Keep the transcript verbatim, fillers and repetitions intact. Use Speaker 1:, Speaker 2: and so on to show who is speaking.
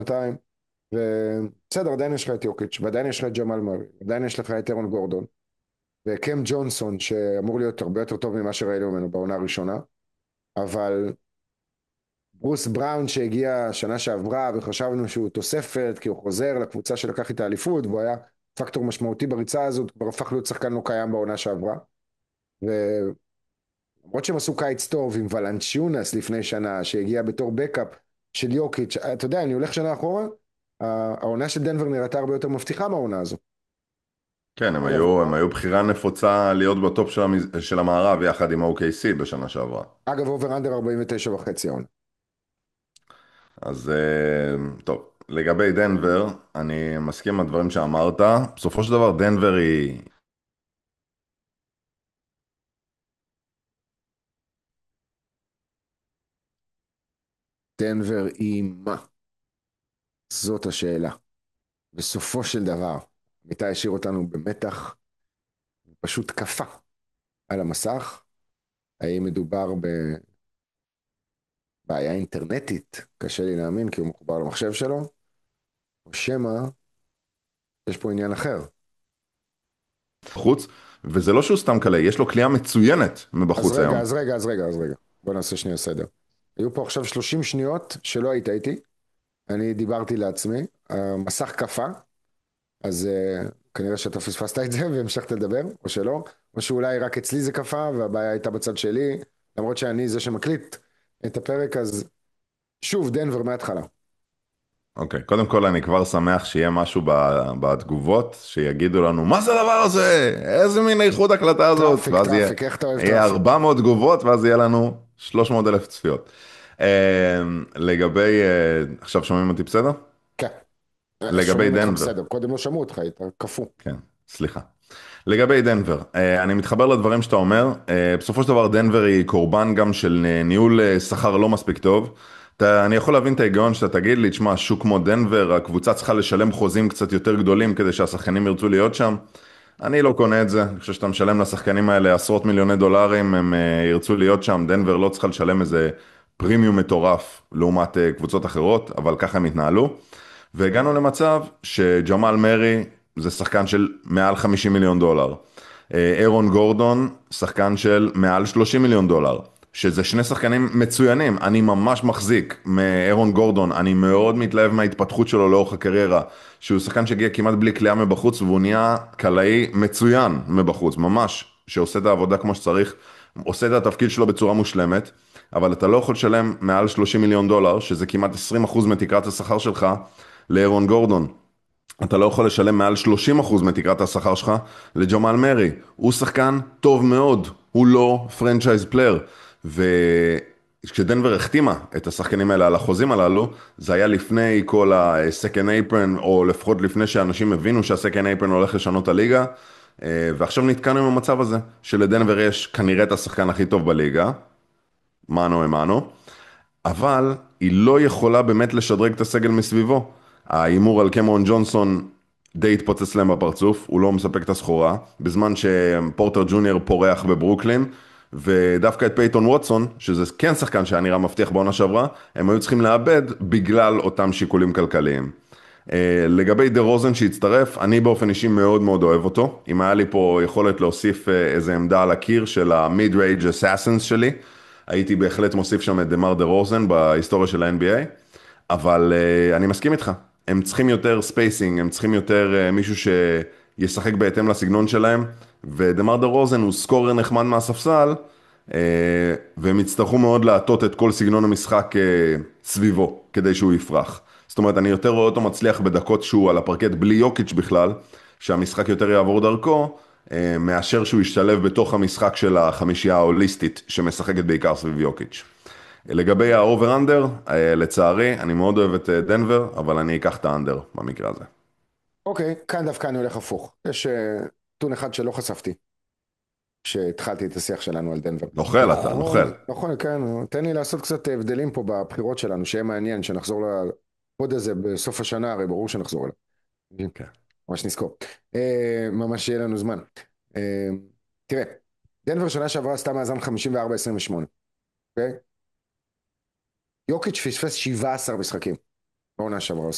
Speaker 1: שנתיים, ובסדר, עדיין יש לך את יוקיץ', ועדיין יש לך את ג'מאל מרי, עדיין יש לך את אירון גורדון, וקם ג'ונסון, שאמור להיות הרבה יותר טוב ממה שראינו ממנו בעונה הראשונה, אבל ברוס בראון שהגיע שנה שעברה, וחשבנו שהוא תוספת, כי הוא חוזר לקבוצה שלקח איתה אליפות, והוא היה פקטור משמעותי בריצה הזאת, כבר הפך להיות שחקן לא קיים בעונה שעברה, ולמרות שהם עשו קיץ טוב עם ולנצ'יונס לפני שנה, שהגיע בתור בקאפ של יוקיץ', אתה יודע, אני הולך שנה אחורה, העונה של דנבר נראתה הרבה יותר מבטיחה מהעונה הזו.
Speaker 2: כן, הם
Speaker 1: אגב,
Speaker 2: היו, הם היו בחירה נפוצה להיות בטופ של, המז... של המערב יחד עם או-קיי סי בשנה שעברה.
Speaker 1: אגב, אובר אנדר ארבעים ותשע וחצי העונה.
Speaker 2: אז אה, טוב, לגבי דנבר, אני מסכים עם הדברים שאמרת. בסופו של דבר דנבר היא...
Speaker 1: דנבר היא מה? זאת השאלה. בסופו של דבר, מיטה השאיר אותנו במתח, פשוט קפא על המסך. האם מדובר בבעיה אינטרנטית? קשה לי להאמין כי הוא מחובר למחשב שלו, או שמא יש פה עניין אחר.
Speaker 2: בחוץ, וזה לא שהוא סתם קלה, יש לו קליעה מצוינת
Speaker 1: אז
Speaker 2: מבחוץ
Speaker 1: רגע,
Speaker 2: היום.
Speaker 1: אז רגע, אז רגע, אז רגע. בוא נעשה שנייה סדר. היו פה עכשיו שלושים שניות שלא היית איתי, אני דיברתי לעצמי, המסך קפא, אז uh, כנראה שאתה פספסת את זה והמשכת לדבר, או שלא, או שאולי רק אצלי זה קפא והבעיה הייתה בצד שלי, למרות שאני זה שמקליט את הפרק, אז שוב, דנבר מההתחלה.
Speaker 2: אוקיי, קודם כל אני כבר שמח שיהיה משהו ב- בתגובות, שיגידו לנו, מה זה הדבר הזה? איזה מין איכות הקלטה הזאת?
Speaker 1: טראפיק,
Speaker 2: ואז יהיה,
Speaker 1: טראפיק, איך אתה אוהב
Speaker 2: יהיה
Speaker 1: טראפיק?
Speaker 2: ארבע מאות תגובות, ואז יהיה לנו שלוש מאות אלף צפיות. אה, לגבי, אה, עכשיו שומעים אותי בסדר?
Speaker 1: כן,
Speaker 2: לגבי
Speaker 1: שומעים אותך
Speaker 2: דנבר,
Speaker 1: בסדר, קודם לא שמעו אותך, היית קפוא.
Speaker 2: כן, סליחה. לגבי דנבר, אה, אני מתחבר לדברים שאתה אומר. אה, בסופו של דבר דנבר היא קורבן גם של אה, ניהול אה, שכר לא מספיק טוב. אתה, אני יכול להבין את ההיגיון שאתה תגיד לי, תשמע, שוק כמו דנבר, הקבוצה צריכה לשלם חוזים קצת יותר גדולים כדי שהשחקנים ירצו להיות שם. אני לא קונה את זה, אני חושב שאתה משלם לשחקנים האלה עשרות מיליוני דולרים, הם אה, ירצו להיות שם. דנבר לא צריכה לשלם איזה פרימיום מטורף לעומת אה, קבוצות אחרות, אבל ככה הם התנהלו. והגענו למצב שג'מאל מרי זה שחקן של מעל חמישים מיליון דולר. אה, אירון גורדון, שחקן של מעל שלושים מיליון דולר. שזה שני שחקנים מצוינים, אני ממש מחזיק מאירון גורדון, אני מאוד מתלהב מההתפתחות שלו לאורך הקריירה, שהוא שחקן שהגיע כמעט בלי קליעה מבחוץ, והוא נהיה קלעי מצוין מבחוץ, ממש, שעושה את העבודה כמו שצריך, עושה את התפקיד שלו בצורה מושלמת, אבל אתה לא יכול לשלם מעל שלושים מיליון דולר, שזה כמעט עשרים אחוז מתקרת השכר שלך, לאירון גורדון. אתה לא יכול לשלם מעל שלושים אחוז מתקרת השכר שלך לג'מאל מרי. הוא שחקן טוב מאוד, הוא לא פרנצ'ייז פלייר. וכשדנבר החתימה את השחקנים האלה על החוזים הללו, זה היה לפני כל ה-second apron, או לפחות לפני שאנשים הבינו שה-second apron הולך לשנות את הליגה. אה, ועכשיו נתקענו עם המצב הזה, שלדנבר יש כנראה את השחקן הכי טוב בליגה, מנו אמנו, אבל היא לא יכולה באמת לשדרג את הסגל מסביבו. ההימור על קמרון ג'ונסון די התפוצץ להם בפרצוף, הוא לא מספק את הסחורה, בזמן שפורטר ג'וניור פורח בברוקלין, ודווקא את פייטון ווטסון, שזה כן שחקן שהיה נראה מבטיח בעונה שעברה, הם היו צריכים לאבד בגלל אותם שיקולים כלכליים. אה, לגבי דה רוזן שהצטרף, אני באופן אישי מאוד מאוד אוהב אותו. אם היה לי פה יכולת להוסיף אה, איזה עמדה על הקיר של ה-mid-range assassins שלי, הייתי בהחלט מוסיף שם את דמר דה רוזן בהיסטוריה של ה-אן בי איי, אבל uh, אני מסכים איתך, הם צריכים יותר ספייסינג, הם צריכים יותר uh, מישהו שישחק בהתאם לסגנון שלהם, ודמר דה רוזן הוא סקורר נחמד מהספסל, uh, והם יצטרכו מאוד להטות את כל סגנון המשחק uh, סביבו, כדי שהוא יפרח. זאת אומרת, אני יותר רואה אותו מצליח בדקות שהוא על הפרקט בלי יוקיץ' בכלל, שהמשחק יותר יעבור דרכו, אה, מאשר שהוא ישתלב בתוך המשחק של החמישייה ההוליסטית שמשחקת בעיקר סביב יוקיץ'. לגבי האובר-אנדר, אה, לצערי, אני מאוד אוהב את אה, דנבר, אבל אני אקח את האנדר במקרה הזה.
Speaker 1: אוקיי, כאן דווקא אני הולך הפוך. יש אה, נתון אחד שלא חשפתי, כשהתחלתי את השיח שלנו על דנבר.
Speaker 2: נוכל אתה,
Speaker 1: נכון,
Speaker 2: נוכל.
Speaker 1: נכון, כן, תן לי לעשות קצת הבדלים פה בבחירות שלנו, שיהיה מעניין, שנחזור לפוד הזה בסוף השנה, הרי ברור שנחזור אליו.
Speaker 2: כן.
Speaker 1: ממש נזכור. אה, ממש יהיה לנו זמן. אה, תראה, דנבר שנה שעברה עשתה מאזן חמישים וארבע עשרים ושמונה, אוקיי? יוקיץ' פספס שבעה עשר משחקים בעונה שעברה,